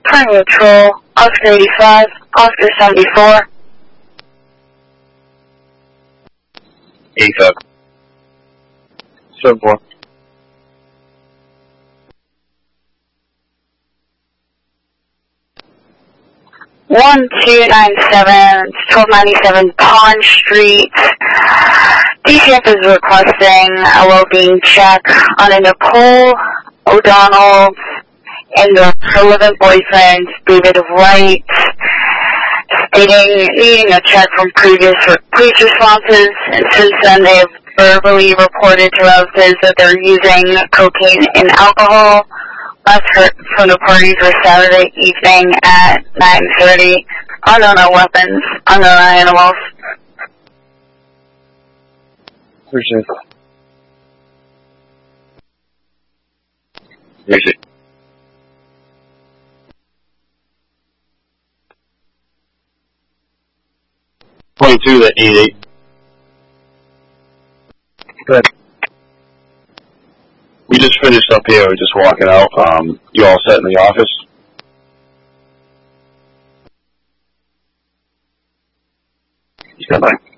Prime Neutral, Oscar 85, Oscar 74. 85. 74. 1297, 1297 Pond Street. DCF is requesting a well-being check on a Nicole O'Donnell and her living boyfriend, David Wright, stating needing a check from previous police responses, and since then they have verbally reported to relatives that they're using cocaine and alcohol. Last heard from the parties were Saturday evening at 9:30. Unknown weapons, unknown animals. Appreciate it. Appreciate it. .22 to 88. Good. We just finished up here. We're just walking out. You all set in the office? Stand by.